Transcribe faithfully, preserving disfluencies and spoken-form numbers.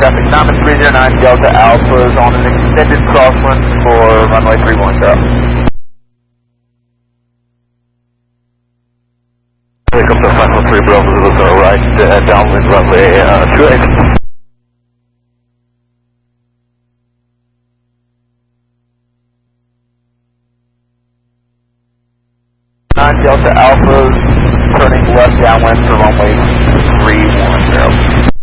traffic Diamond three zero nine Delta Alpha is on an extended crosswind for runway three one zero. Helicopter five one three Bravo zero zero right, uh, downwind runway uh, two eight. nine Delta Alpha turning left downwind for runway three one zero.